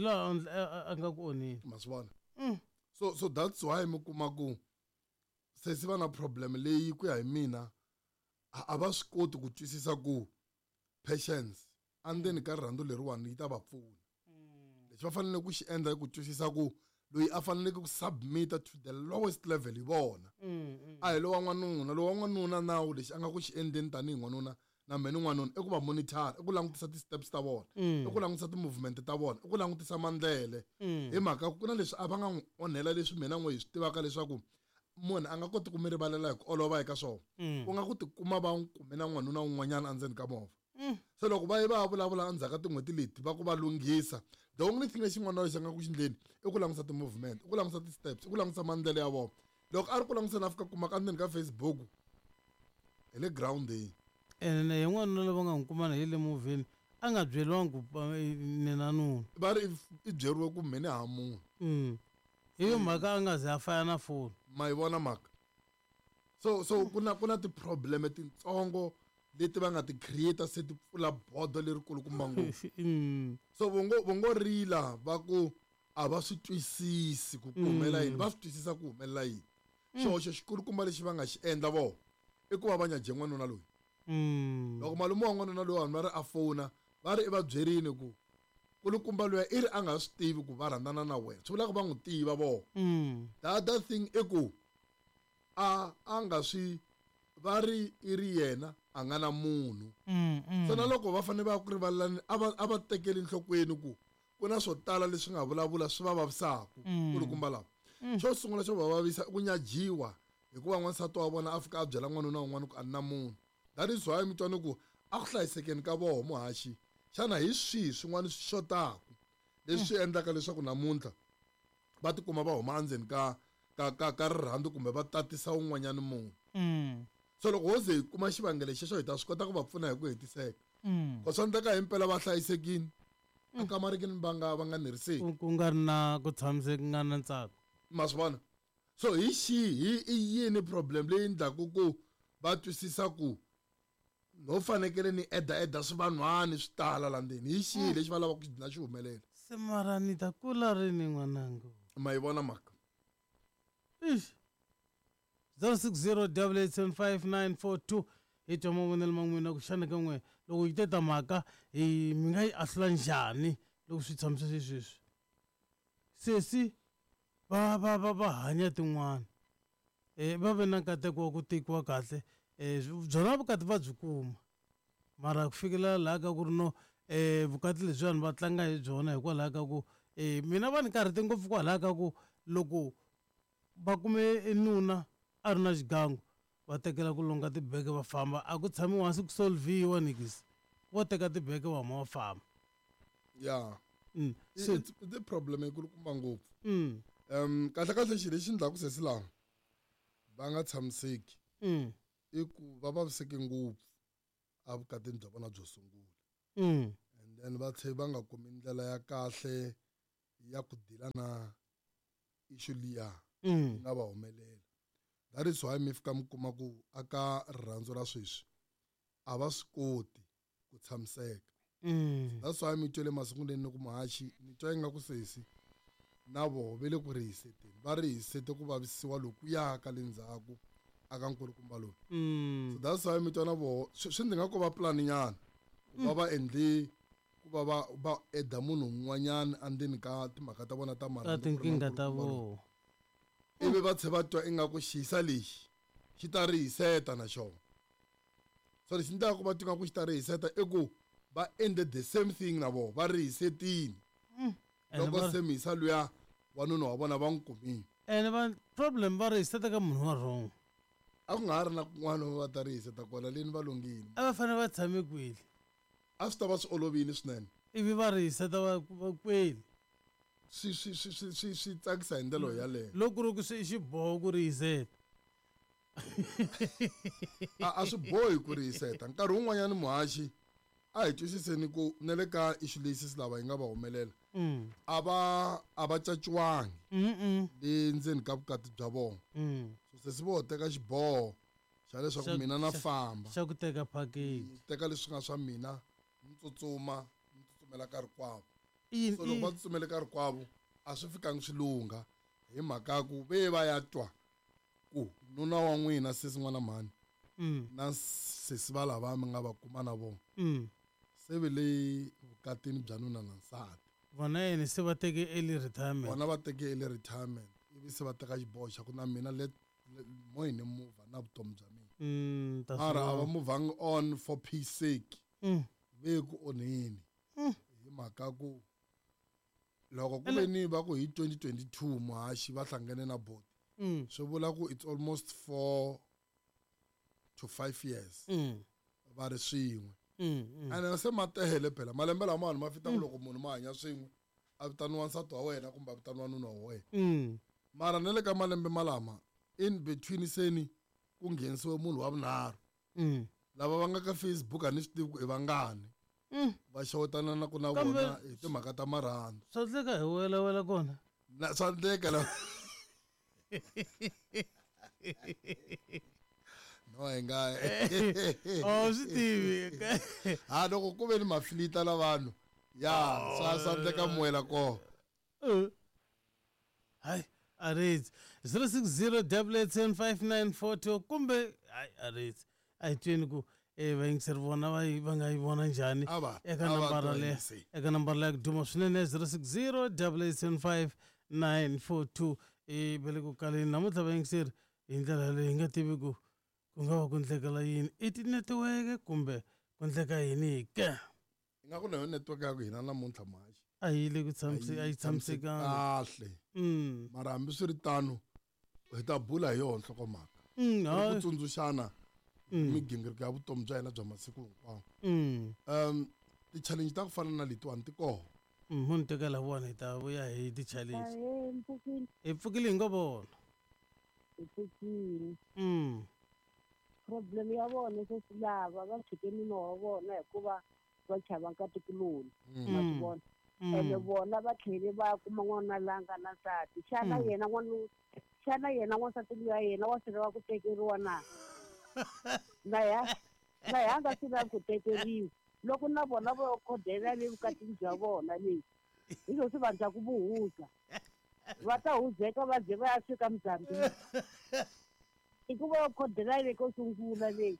a nga ku onhini ma swi vona so that's why mi kuma ku se si va na problem leyi ku ya hi mina a va swi koti ku twisisa ku patience andzeni ka rirhandzu leriwani yi ta va pfuna lexi va fanele ku xi endla hi ku twisisa ku loyi a faneleke ku submita to the lowest level hi vona a hi lowa n'wanuna nawu lexi a nga ku xi endleni tanihi n'wanuna na mhe ni n'wanuna i ku va monitor i ku langutisa ti-steps ta vona i ku langutisa ti-movement ta vona i ku langutisa mandlele hi mhaka ku na leswi a va nga n'wi onhela leswi mina n'wi hi swi tivaka leswaku munhu a nga koti ku mi rivalela hi ku olova eka swona ku nga ku tikuma va n'wi kume na n'wanuna wun'wanyana endzeni ka movha se loko va yi va vulavula endzhaku ka tin'hweti leti va ku va lunghisa the only thing lexi n'wana lexi a nga ku xindleni i ku langutisa ti-movement i ku langutisa ti-steps i ku langutisa mandlele ya vona loko a ri ku langutisa na fika kuma ka ndzeni ka Facebook hi le groundini ene hi n'wanuna lava nga n'wi kumana hi le movheni a nga byeriwangi ku ni na nuna va ri i byeriwe ku mhe ni ha munhu hi yo mhaka a nga ze a faya na foni ma yi vona mhaka so ku na ti-problem titsongo leti va nga ti creator se ti pfula bodo lerikulukumba ngopfu so vo ngo rila va ku a va swi twisisi ku humelela yini va swi twisisa ku humelela yini xihoxo xikulukumba lexi va nga xi endla vona i ku va va nyaje n'wanuna loyi loko malume wa n'wanuna loyi vanhu va ri a fona va ri i va byerini ku kulukumba loyi i ri a nga swi tivi ku va rhandzana na wena swi vula ku va n'wi tiva vona the other thing i ku a nga swi va ri i ri yena a nga na munhu so na loko va fanele va ku rivalelani a va tekeli enhlokweni ku na swo tala leswi nga vulavula swi va vavisaka kulukumba lava xo sungula xo va vavisa i ku nyajiwa hikuva n'wansati wa vona a fika a byela n'wanuna wun'wana ku a ni na munhu that is why mi twani ku a ku hlayisekeni ka voho muhaxi xana hi swihi swin'wana swi xotaka leswi endlaka leswaku namuntlha va tikuma va huma endzeni ka rirhandzu kumbe va tatisa wun'wanyana munhu so loko ho ze hi kuma xivangelo xexo hi ta swi kota ku va pfuna hi ku hetiseka ku swa endleka hi mpela va hlayisekile akamarikini va nga neriseki ku nga ri na ku tshamiseki nga na ntsako ma swi vona so hi xihi i yini problem leyi endlaku ku va twisisa ku no fanekele ni eda swi vanhwani swi tala la ndzeni hi xihi lexi va lavaka ku xi xi humelela se mara ni ta kula rini n'wanango ma yi vona mhaka 06088759942 hi twa mavonelo ma n'wina ku xana ka n'we loko yi teta mhaka mi nga yi ahlula njhani loko swi tshamisa sweswi sesi va hanya tin'wana va ve na nkateko wa ku tekiwa kahle byona vukati va byi kuma mara ku fikela laha ka ku ri no vukati lebyi vanhu va tlanga hi byona hikwalaho ka ku mina va ni karhete ngopfu kwalaho ka ku loko va kume nuna a ri na xigangu va tekela ku longa tibeke va famba a ku tshami hansi ku solviwa nikisi vo teka tibeke va huma va famba ya i problem yikulukumba ngopfu kahle xi lexi endlaku sesi lawa va nga tshamiseki i ku va vaviseki ngopfu a vukatini bya vona byo sungula and then va tlhela va nga kumi ndlela ya kahle ya ku dila na issue liya Mm. nga va humelela. That is why mi fika mi kuma ku aka rirhandzu ra sweswi a va swi koti ku tshamiseka. That's why mi twele masunguleni ni ku muhaxi ni twa ingaku sesi na vo ve le ku rihiseteni va rihisete ku vavisiwa loku yaka le ndzhaku aka nkulukumba lowu. So that's why mi twa na vo swi ndzi nga ku va pulani nyana ku va va endle ku va va eda munhu un'wanyana andzeni ka timhaka ta vona ta marhandzu tinkingha ta vo ivi va tlhe va twa ingaku xiyisa lexi xi ta rihiseta na xona. So lexi ndaka ku va twa ingaku xi ta rihiseta i ku va endle the same thing na vona va rihisetini loko se mhisa luya wanuna wa vona va n'wi kumile. ene va problem va rihiseta ka munhu wa wrong. A ku nga ha ri na kun'wana va ta rihiseta kona leni va lunghile. A va fanele va tshame kweli. A swi ta va swi olovile swinene. Ivi va rihiseta va kweli. Swi tsakisa hi ndlela yaleyo. Loko ku ri ku swi xiboho ku rihiseta. A swi bohi ku rihiseta. Nkarhi wun'wanyana muhaxi a hi twisiseni ku na le ka issue leyi lava yi nga va humelela a va caciwangi le ndzeni ka vukati bya vona. So sesi vo teka xiboho xa leswaku mina na famba xa ku teka package teka leswi nga swa mina ni tsutsumela nkarhi kwavo. So loko va tsutsumele nkarhi kwavo a swi fikangi swi lungha hi mhaka ku ve va ya twa ku nuna wa n'wina sesi n'wana mhani na sesi va lava mi nga va kuma na vona se ve le vukatini bya nuna na nsati. Vona yini se va teke early retirement. Vona va teke early retirement ivi se va teka xiboho xa ku na mina mo hi ni muvha na vutomi bya mina. Mara a va muvangi on for peace sake ve ku onheni hi mhaka ku loko ku ve ni va ku hi 2022 muhaxi va hlangane na boti swi vula ku it's almost 4 to 5 years va ri swin'we. Ene se ma tele phela malembe lamawani ma fita ku loko munhu ma hanya swin'we a vitaniwa nsati wa wena kumbe a vitaniwa nuna wa wena. Mara na le ka malembe malama in between seni ku nghenisiwe munhu wa vunharhu lava va nga ka Facebook a ni swi tivi ku i vangani va xewetana na ku na vona hi timhaka ta marhandzu. Swa endleka hi wela kona swa endleka la no hi nga swi tivi loko ku ve ni mafilita la vanhu ya swa endleka muwela kona. hayi arezi 060 kumbe hayi arezi a hi twini ku vayingiseri vona va nga yi vona njhani eka nambara leya ku duma swinene 060 942 vele ku kaleni namuntlha vayingiseri hi ndlela leyi hi nga tivi ku nga va ku endlekela yini i tinetiweke kumbe ku endleka yini ke. Ingaku na yo network ya ku hina namuntlha mhaxi a yi le ku a yi tshamisekanga kahle mara hambi swi ri tano hi ta bula hi yona nhlokomhaka ku tsundzuxana migingiriko ya vutomi bya hina bya masiku hinkwawo. Ti-challenge ta ku fana na letiwani ti koho. Munhu tekela vona hi ta vuya hi ti-challenge hi pfukile hi nga vona problem ya vona se swi lava va tshike nuna wa vona hikuva va chava nkati kuloni ma swi vona ene vona va tlhele va kuma n'wana la nga na nsati xana yena n'wansati luya yena wa swi lava ku tekeriwa na nga swi lavi ku tekeriwa loko na vona va khodela le vukatini bya vona leyi hi lo swi vandla ku vuhuza va ta huzeka va ze va ya fika Mozambique i ku va khodela le ko sungula leyi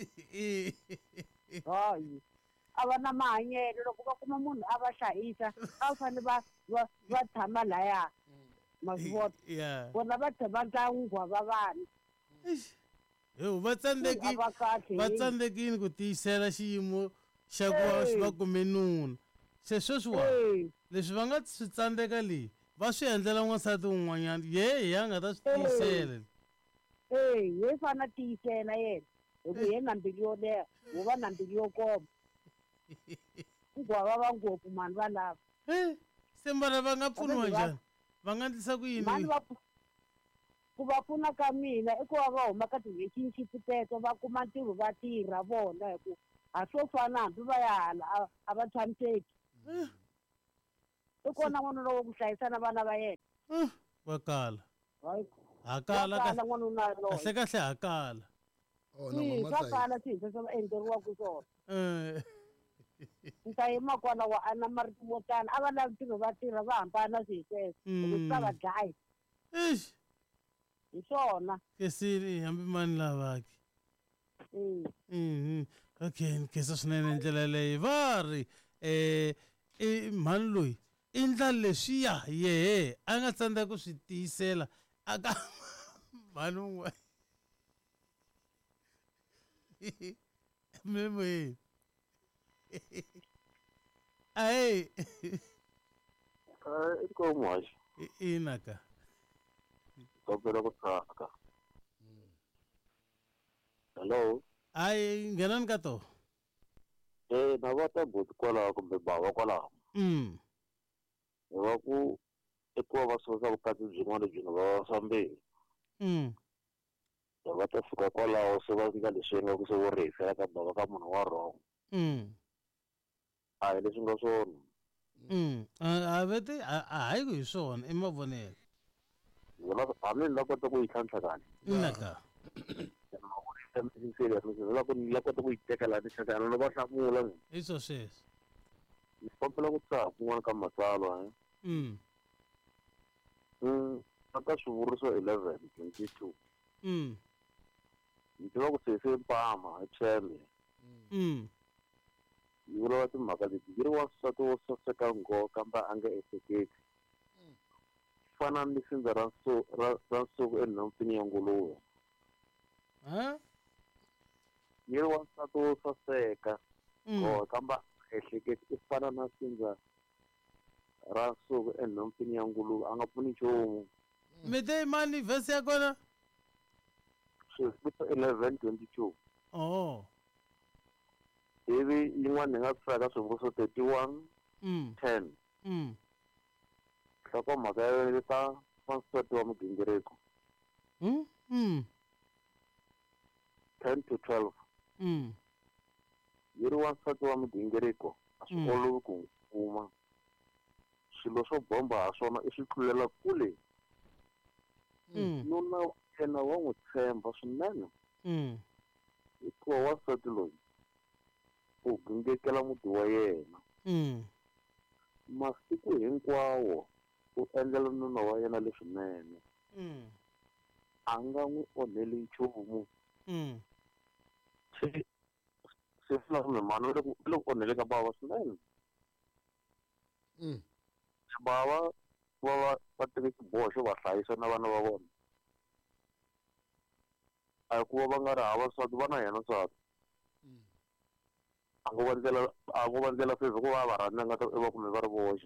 hayi a va na mahanyelo loko va kuma munhu a va hlayisa a va fanele va tshama laya ma swi vona vona va tshama ntlangwa va vana va tsandzekini ku tiyisela xiyimo xa ku va va kume nuna se sweswiwa leswi va nga swi tsandzeka leyi va swi endlela n'wansati wun'wanyana hi a nga ta swi tiyisela hi fana tiyisela yena hi ku hi na mbilu yo leha wu va na mbilu yo koma kugwava va ngopfu mani va lava se mbana va nga pfuniwa njhani va nga endlisa ku yini ku va pfuna ka mina i ku va va huma ka ti-relationship teto va kuma ntirho va tirha vona hi ku a swo fana hambi va ya hala a va tshamiseki I kona n'wanuna wo ku hlayisa na vana va yena. Va kala. Hakala n'wanuna loyi. Kahle hakala. Swa kala swintshwa swa va endleriwaka swona. Nta yima kona wa ana marito mo tala a va lavi ntirho va tirha va hambana swihesweswo loko swa va dlayi. Hi swona. Kesini hambi mani lavaki. Okay, nkhensa swinene ndlela leyi va ri mhani loyi i ndla leswiya yehe a nga tsandzeka ku swi tiyisela aka mhani wun'wana memoyeni ayi inkomashi inaka kopela ku tsaka hello ayi nghenani ka to na va ta buti kwalaho kumbe bava kwalaho va ku i ku va va susa vukati byin'wana lebyi nga va swambirhi va ta fika kwalaho se va nyika leswi nga ku se vo rihisela ka bava ka munhu wa wrong a hi leswi nga swona a vete a hayi ku hi swona i mavonelo hambi ni la kota ku yi tlhantlha kani inaka la kota ku yi tekela ni tlhantlha no va hlamula hi swo sweswo ni kombela ku tsaka kun'wana ka matsalwa aka swivuriso 11:22 ni tiva ku sese mpama echeme yi vuriwa timhaka leti yi ri wansati wo saseka nghohe kambe a nga ehleketi fana ni sindza ra nsuku enhompfini ya nguluve yi ri wansati wo saseka nghohe kambe ehleketi i fana na sindza ra nsuku enhompfini ya nguluve a nga pfuni nchumu mi te mani vhesi ya kona swivutiso 11:22 ivi yin'wana ni nga tsaka swivuriso 31:10 nhlokomhaka ya ta wansati wa migingiriko 10-12 yi ri wansati wa migingiriko a swi olovi ku kuma swilo swo bomba ha swona i swi tlulela kule nuna yena wa n'wi tshemba swinene hikuva wansati loyi u gingekela muti wa yena masiku hinkwawo u endlela nuna wa yena leswinene a nga n'wi onheli nchumu se fulakumbe mhani u le ku onhele ka bava swinene bava va teke xiboho xo va hlayisa na vana va vona a hi ku va va nga ri hava nsati va na yena nsati a ngo va ndlela sweswi ku va va rhandza nga ta va kumbe va ri voxe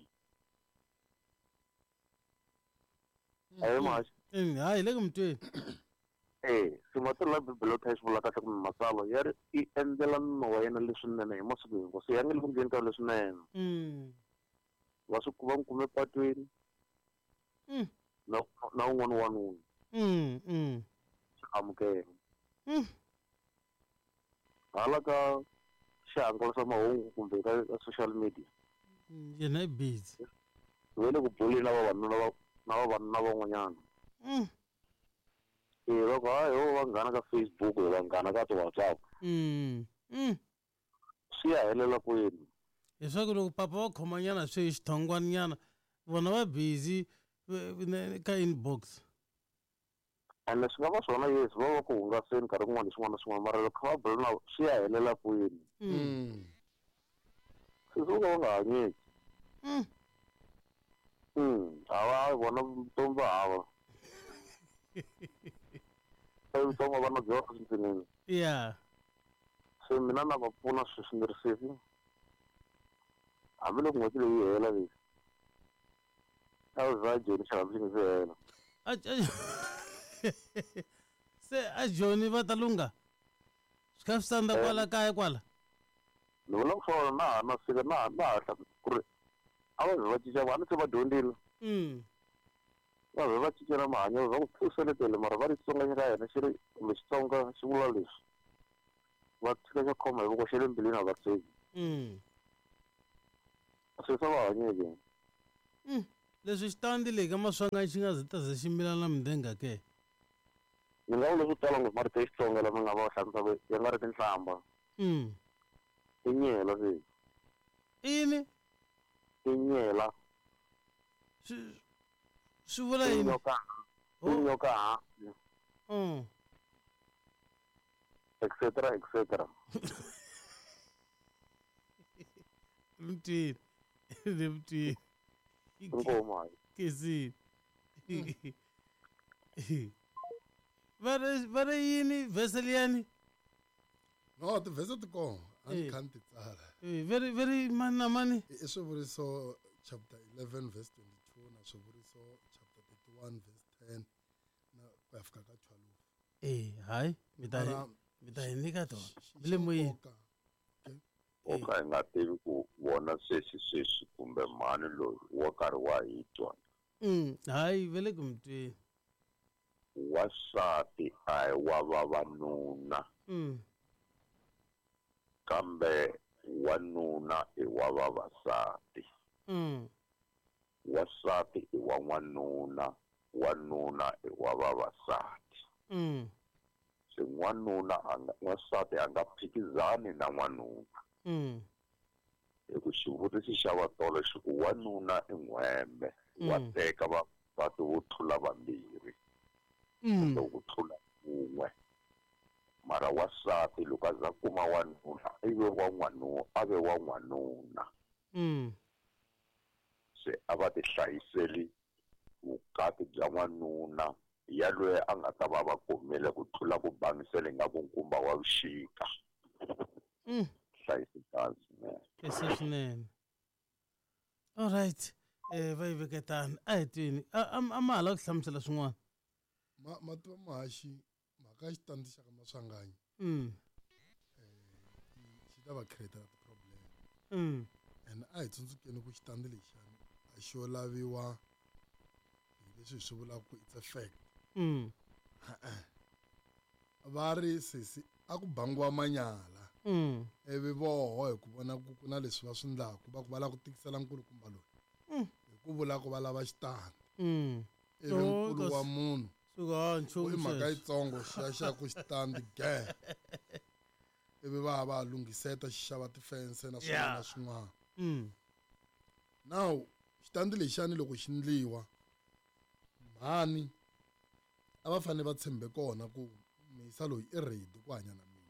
a hi maxi hayi le ku mi tweni simatelo la bibele u kha yi swi vula kahle kumbe matsalwa ya ri i endlela nuna wa yena leswinene hi masiku hinkwawo se ya nge le ku endleni ka leswinene va n'wi kume patwini na un'wana wanuna swi amukela hala ka xihangalasamahungu kumbe ka social media yena i busy ve le ku buleni na vavanuna van'wanyana va ku hayi ho va nghana ka Facebook va nghana ka ti-WhatsApp swi ya helela kwini leswaku loko papa va khomanyana swi xithongwanyana vona va busy ka inbox ende swi nga va swona yes va va ku hungaseni nkarhi kun'wana swin'wana na swin'wana mara loko kha va bula na swi ya helela kwini se swi nga va nga hanyeki hava vona vutomi va hava vutomi va na byona swintsinini se mina na va pfuna sweswi ni ri sefi hambiloko n'hweti leyi yi hela lexi a za joni xava swi nge se hela se a joni va ta lunga swi kha swi tsandza kwala kaya kwala ni vula ku swona na ha na fika na ha ku ri a va vhe va cinca vana se va dyondzile va vhe va cincela mahanyelo va ku pfuseletele mara va ri xitsonganya ka yena xi ri kumbe xitsonga xi vula leswi va tshika xa khoma hi voko xa le mbilwini a va tsheki se swa va hanyeke leswi xitandi le ka maswanga xi nga zita ze xi milana mdenga ke ni nga vula swo tala ngopfu marito ya Xitsonga lama nga va hlamusela ya nga ri tinhlamba i nyela se ini nyela swi vula yini nyoka etc etc mtini ngoma kesi vare yini veseliyani no tivhese ti kona a ni kha ni ti tsala very mani na mani i swivuriso chapter 11 verse 22 na swivuriso chapter 31 verse 10 na ku ya fika ka 12 hayi mi ta hi nyika tona bile moyeni o ka hi nga tivi ku vona sweswi kumbe mani loyi wo karhi wa hi twa hayi vele ku mtweni wasati a hi wa vavanuna kambe wanuna i wa vavasati wasati i wa n'wanuna wanuna i wa vavasati se n'wansati a nga phikizani na n'wanuna hi ku xivuriso xa vatolo xi ku wanuna i n'hwembe wa teka vavasati vo tlula vambirhi kumbe ku tlula wun'we mara wasati loko a za kuma wanuna a ve wa n'wanuna se a va ti hlayiseli vukati bya n'wanuna ya loyi a nga ta va kumile ku tlula ku bangisela ingaku nkumba wa vuxika hlayisekani swinene swinene all right va yi veke tani a hi twini a ma hala ku hlamusela swin'wana mativa mahaxi mhaka xitandi xa ka maswanganyi xi ta va createla ti-problem and a hi tsundzukeni ku xitandi lexiyani a xo laviwa hi leswi hi swi vulaka ku it's a fact va ri sesi a ku bangiwa manyala ivi voho hi ku vona ku na leswi va swi endlaku va ku va lava ku tikisela nkulukumba loyi hi ku vula ku va lava xitandi ivi nkulu wa munhu i mhaka yitsongo xa ku xitandi ge ivi va lunghiseta xi xava tifense na swin'wana na swin'wana now xitandi lexiyani loko xi ndliwa mhani a va fanele va tshembe kona ku misa loyi i ready ku hanya na mina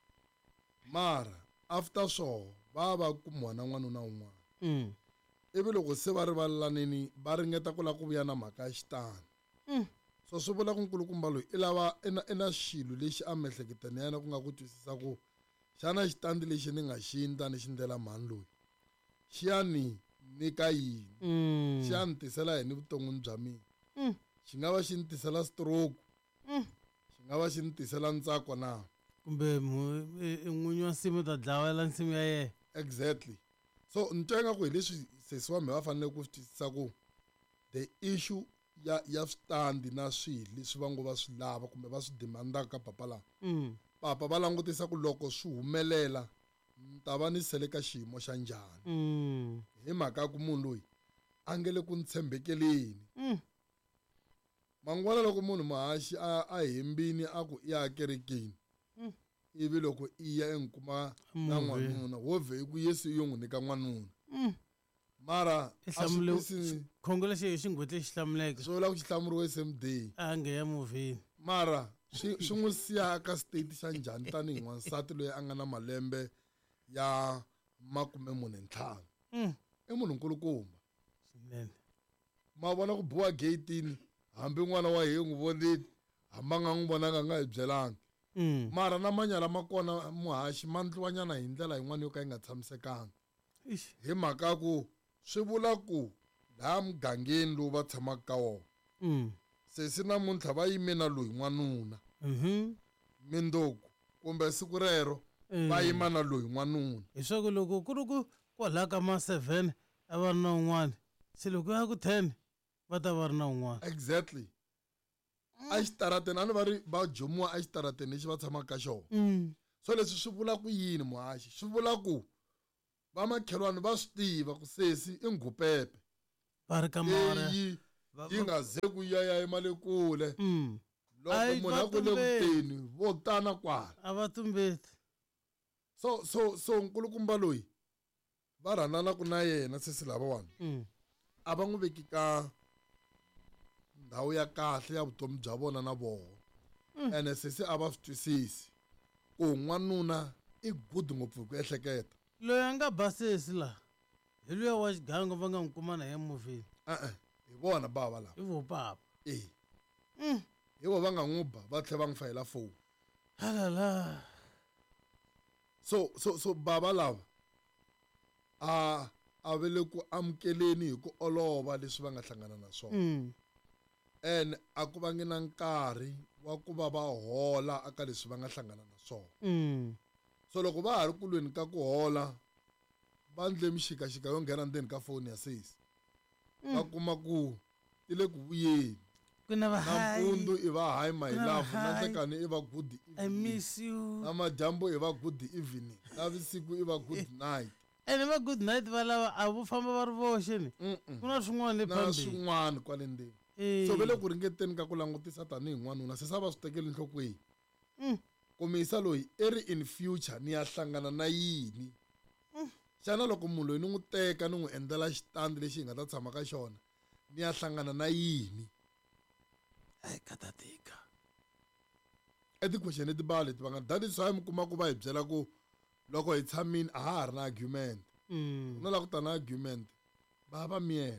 mara after swona va kumiwa na n'wanuna wun'wana ivi loko se va rivalanini va ringeta ku lava ku vuya na mhaka ya xitandi so swi vula ku nkulukumba loyi i lava i na xilo lexi a miehleketani ya yena ku nga ku twisisa ku xana xitandi lexi ni nga xi ndla ni xi ndlela mhani loyi xi ya ni nyika yini xi ya ni tisela yini vuton'wini bya mina xi nga va xi ni tisela stroke xi nga va xi ni tisela ntsako na kumbe n'winyi wa nsimu ta dlawela nsimu ya yena exactly so ni twa ingaku hi leswi sesi wa me va fanele ku swi twisisa ku the issue ya switandi na swilo leswi va ngo va swi lava kumbe va swi demandaka ka papa laha papa va langutisa ku loko swi humelela ni ta va ni sele ka xiyimo xa njhani hi mhaka ya ku munhu loyi a nge le ku ni tshembekeleni man'wana loko munhu mahaxi a hembini a ku i ya kerekeni ivi loko i ya enkuma na n'wanuna wo vhe ku yesu i yo n'wi nyika n'wanuna mara khongo lexi xi nghotle xi hlamuleke swi vula ku xi hlamuriwe same day a nge ya movheni mara swi n'wi siya ka state xa njhani tanihi n'wansati loyi a nga na malembe ya 45 i munhu nkulukumba swinene ma vona ku biwa gatini hambi n'wana wa hi n'wi vonile hambi a nga n'wi vonanga a nga hi byelanga mara na manyala ma kona muhaxi ma ndliwanyana hi ndlela yin'wana yo ka yi nga tshamisekanga hi mhaka ku swi vula ku laha mugangeni lowu va tshamaka ka wona sesi namuntlha va yime na loyi n'wanuna mindzuku kumbe siku rero va yima na loyi n'wanuna hi swaku loko ku ri ku kwalaha ka ma 7 a va ri na un'wana se loko ya ku 10 va ta va ri na un'wana exactly exitarateni a ni va ri va jomiwa exitarateni lexi va tshamaka ka xona so leswi swi vula ku yini muhaxi swi vula ku vamakhelwani va swi tiva ku sesi i nghupepe leyi yi nga ze ku yaya emale kule loko munhu a kule kuteni vo tana kwala a va tumbeti so nkulukumba loyi va rhandzanaku na yena sesi lavawani a va n'wi veki ka ndhawu ya kahle ya vutomi bya vona na vona ene sesi a va swi twisisi ku n'wanuna i good ngopfu hi ku ehleketa loyi a nga basesi laha hi luya wa xigangu va nga n'wi kuma na emovheni hi vona bava lava hi vo papa hi vo va nga n'wi ba va tlhela va n'wi fayela foni halala so bava lava a ve le ku amukeleni hi ku olova leswi va nga hlangana na swona and a ku vangi na nkarhi wa ku va hola aka leswi va nga hlangana na swona so loko va ha ri kulweni ka ku hola va ndle mixikaxika yo nghena ndzeni ka foni ya sesi va kuma ku ti le ku vuyeni nampundzu i va hi my love na nhlekani i va good I miss you na madyambu i va good evening na visiku i va good night ene va good night va lava a vo famba va ri voxe ni ku na swin'wana le phambili na swin'wana kwale ndzeni so ve le ku ringeteni ka ku langutisa tanihi n'wanuna se sa va swi tekeli nhlokweni kumisa loyi i ri in future ni ya hlangana na yini xana loko munhu loyi ni n'wi teka ni n'wi endlela xitandi lexi hi nga ta tshama ka xona ni ya hlangana na yini katatika eti-question leti ba leti va nga that is why mi kuma ku va hi byela ku loko hi tshamini a ha ha ri na argument ku na la ku ta na argument va miyela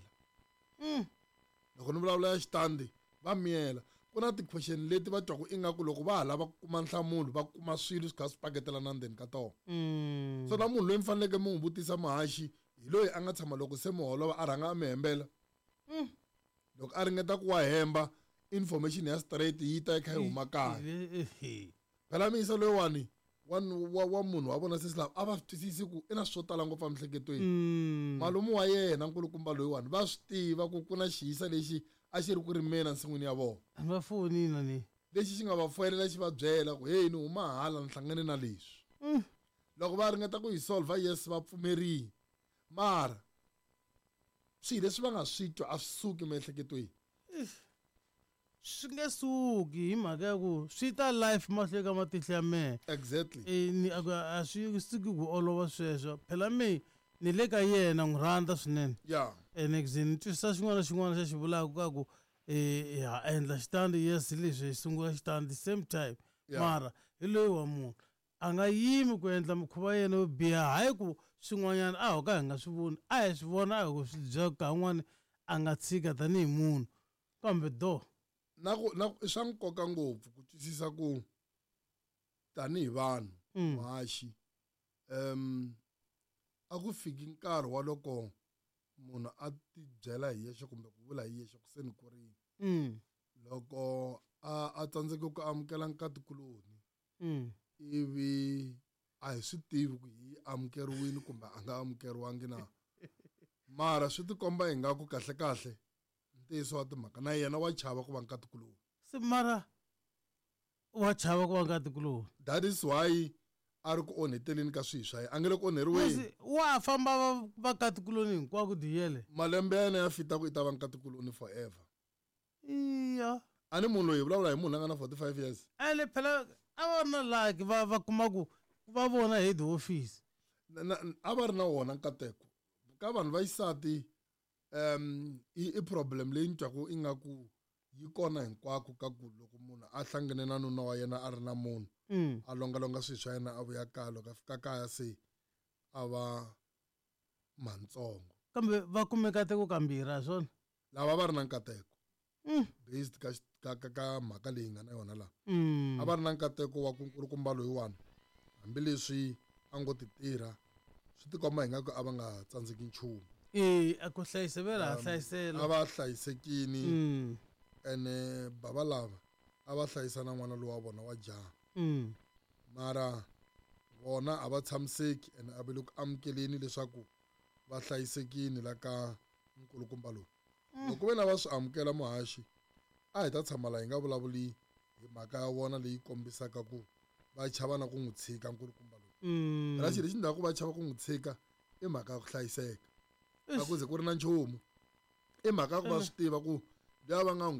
loko ni vulavula ya xitandi va miyela ku na ti-question leti va twaku ingaku loko va ha lava ku kuma nhlamulo va kuma swilo swi kha swi paketela na ndzeni ka tona so na munhu loyi mi faneleke mi n'wi vutisa muhaxi hi loyi a nga tshama loko se mi holova a rhanga a mi hembela loko a ringeta ku wa hemba information ya straight yi ta yi kha yi huma kaya phela mi yisa loyiwani wa munhu wa vona sesi lava a va swi twisisi ku i na swo tala ngopfu emiehleketweni malumu wa yena nkulukumba loyiwani va swi tiva ku ku na xiyisa lexi a xi ri ku rimena nsin'wini ya vona va fonina ni lexi xi nga va foyelela xi va byela ku heyi ni huma hala ni hlangane na leswi loko va ringeta ku yi solver yes va pfumerini mara swilo leswi va nga swi twa a swi suki emiehleketweni swi nge suki hi mhaka ya ku swi ta life mahlweni ka matihlo ya mehe exactly a swi suki ku olova sweswo phela me ni le ka yena n'wi rhandza swinene ene ni twisisa xin'wana na xin'wana xa xi vulaka ka ku ha endla xitandi yes leswi hi sungula xitandi same time mara hi loyi wa munhu a nga yimi ku endla mukhuva yena yo biha hayi ku swin'wanyana a ho ka hi nga swi voni a hi swi vona a hi ku swi byaka kan'wani a nga tshika tanihi munhu kambe i swa nkoka ngopfu ku twisisa ku tanihi vanhu muhaxi a ku fiki nkarhi wa loko munhu a ti byela hi yexe kumbe ku vula hi yexe ku se ni kurile loko a tsandzeke ku amukela nkatikuloni ivi a hi swi tivi ku hi amukeriwile kumbe a nga amukeriwangi na mara swi tikomba ingaku kahlekahle ntiyiso wa timhaka na yena wa chava ku va nkatikuloni se mara wa chava ku va nkatikuloni that is why a ri ku onheteleni ka swilo swa yena a nge le ku onheriweni wa famba va nkatikuloni hinkwako diyele malembe ya yena ya fita ku i ta va nkatikuloni forever iya a ni munhu loyi vulavula hi munhu a nga na 45 years ene phela a va na laki va kumaku va vona head office a va ri na wona nkateko ka vanhu va xisati i problem leyi ni twaku ingaku yi kona hinkwako ka ku loko munhu a hlangane na nuna wa yena a ri na munhu a longalonga swilo swa yena a vuya kaya loko a fika kaya se a va matsongo kambe va kume nkateko kambirhi a swona lava va ri na nkateko based ka mhaka leyi nga na yona laha a va ri na nkateko wa ku nkulukumba loyiwani hambileswi a ngo ti tirha swi tikomba hi nga ku a va nga tsandzeki nchumu a ku hlayisevela ha hlayisela a va hlayisekini ene bava lava a va hlayisa na n'wana lowu wa vona wa jaha mara vona a va tshamiseki ene a ve le ku amukeleni leswaku va hlayisekini la ka nkulukumba lowu loko ve na va swi amukela muhaxi a hi ta tshama la hi nga vulavuli hi mhaka ya vona leyi kombisaka ku va chava na ku n'wi tshika nkulukumba lowu ra xi lexi ndhaku va chava ku n'wi tshika i mhaka ya ku hlayiseka a ku ze ku ri na nchumu i mhaka ku va swi tiva ku lava nga n'wi